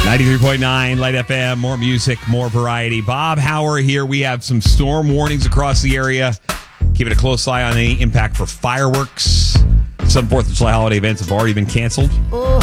93.9 Light FM, more music, more variety. Bob Hauer here. We have some storm warnings across the area. Keeping a close eye on any impact for fireworks. Some 4th of July holiday events have already been canceled.